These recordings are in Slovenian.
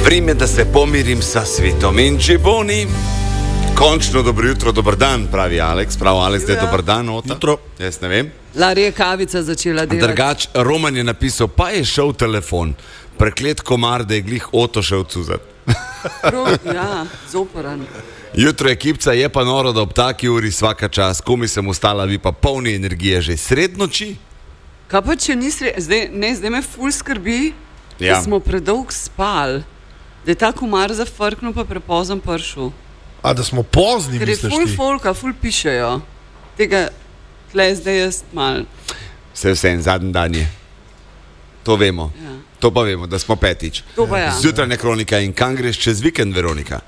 Vreme da se pomirim sa svetom in džiboni. Končno dobro jutro, dober dan, pravi Aleks. Prav, Aleks, da je dober dan, Ota. Jutro. Jaz ne vem. Lari je kavica začela delati. Drugač, Roman je napisal, pa je šel telefon. Preklet komar, da je glih Oto šel cuzat. Ja, zoporan. Jutro ekipca je pa noro, da ob taki uri svaka čas, komi sem ustala, vi pa polni energije že sred noči. Kaj pa, če ni zdaj me ful skrbi, da smo predolg spali, da je ta komar zafrknil pa prepozem pršel. A da smo pozni, misliš ti? Ker je ful folka, ful pišejo. Tega tle zdaj jaz mal. Vse en zadnji dan je. To vemo. Ja. To pa vemo, da smo petič. To pa ja. Zjutrajna kronika in kam greš čez vikend, Veronika?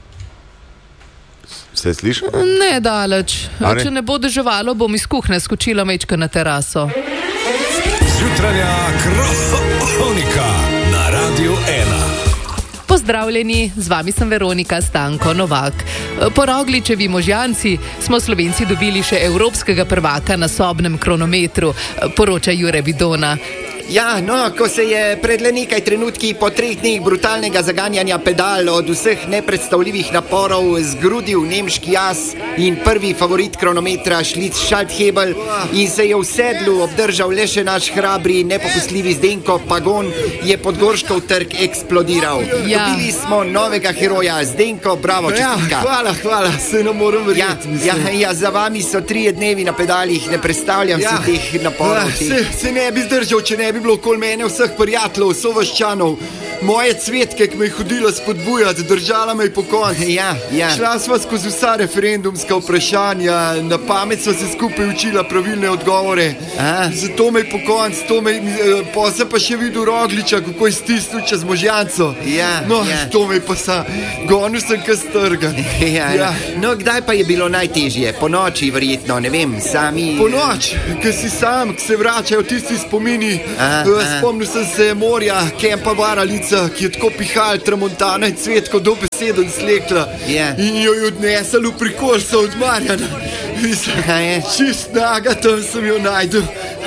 Se sliši? Ne daleč. Če ne bo deževalo, bom iz kuhne skočila mečka na teraso. Zjutrajna kronika na Radiu 1. Pozdravljeni, z vami sem Veronika Stanko Novak. Po Rogličevi Možjanci smo Slovenci dobili še evropskega prvaka na sobnem kronometru, poroča Jure Vidona. Ja, no, ko se je pred le nekaj trenutki po 3 dneh brutalnega zaganjanja pedal od vseh nepredstavljivih naporov zgrudil nemški as in prvi favorit kronometra Šlic Schalthebel in se je v sedlu obdržal le še naš hrabri, nepopustljivi Zdenko Pagon, je Podgorškov trg eksplodiral. Ja. Dobili smo novega heroja, Zdenko, bravo, čestitka. Ja, hvala, se ne morem verjeti. Ja, za vami so 3 dnevi na pedalih, ne predstavljam si teh naporov. Se ne bi zdržal, če ne bi bilo okoli mene vseh prijateljev, sovaščanov, moje cvetke, ki me je hodila spodbujati, držala me je po konci. Ja. Šla sva skozi vsa referendumska vprašanja, na pamet sva se skupaj učila pravilne odgovore. Zato me je po konci, pa se pa še videl Rogliča, kako je stisnil čez Možjanco. To me je pa gonil sem kaj strgan. Ja. No, kdaj pa je bilo najtežje? Po noči verjetno, ne vem, sami... Po noč, ko si sam, ko se vračajo tisti spomini. Spomnil sem se morja, kempa Varalica, ki je tako pihal, tramontana in cvetko dobesedno slekla. In jo je odnesel v Prikolsa od Marjana. Čist naga, tam sem jo najdel.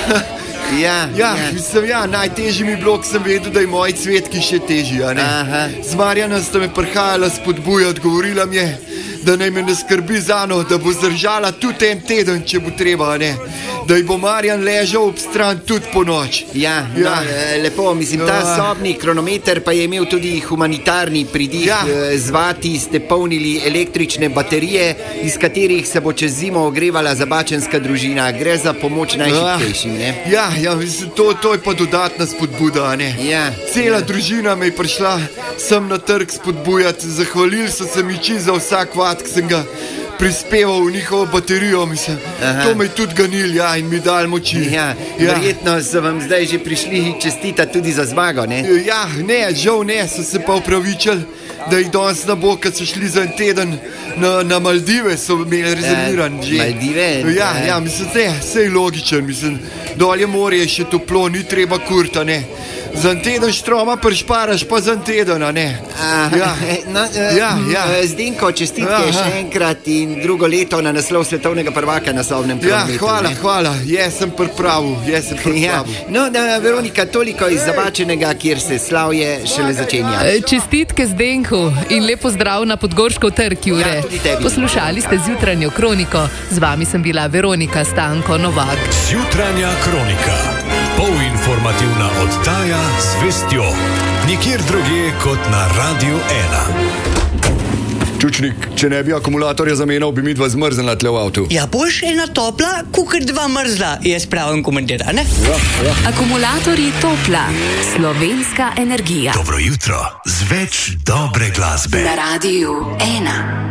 Najtežji mi bilo, ko sem vedel, da je moji cvetki še težji. Z Marjana sta me prihajala spodbujati, govorila mi je, da naj me ne skrbi zano, da bo zdržala tudi en teden, če bo treba, da ji bo Marjan ležal ob stran tudi po noč. Lepo, mislim, ta sobni kronometer pa je imel tudi humanitarni pridih. Z vati ste polnili električne baterije, iz katerih se bo čez zimo ogrevala zabačenska družina. Gre za pomoč najšibkejšim, ne? Mislim, to je pa dodatna spodbuda, ne? Cela družina me je prišla sem na trg spodbujati, zahvalili so se mi za vsak vat, ki sem ga prispeval v njihovo baterijo, mislim. To me je tudi ganil, in mi dal moči. Verjetno so vam zdaj že prišli čestitati tudi za zmago, ne? Žal ne, so se pa upravičili, da jih danes ne bo, kad so šli za en teden na Maldive, so imeli rezerviran že. Maldive? Mislim, sej logičen, mislim, dolje morje je še toplo, ni treba kurta, ne. Za en teden štroma prešparaš, pa za en teden, ne. Zdenko, čestitke še enkrat in drugo leto na naslov svetovnega prvaka na sobnem kronometru. Hvala, jaz sem pripravil. Veronika, toliko iz Zabačenega, kjer se slavje šele začenja. Čestitke Zdenku in lepo zdrav na Podgorškov trg, Jure. Poslušali ste Zjutranjo kroniko, z vami sem bila Veronika Stanko Novak. Zjutranja kronika, polinformativna oddaja z vestjo, nikjer drugje kot na Radiu 1. Čučnik, če ne bi akumulatorja zamenjal, bi mi dva zmrznila tle v avtu. Ja, boš ena topla, kukor dva mrzla, jaz pravim komentar, ne? Akumulatorji Topla, slovenska energija. Dobro jutro z več dobre glasbe. Na Radiu 1.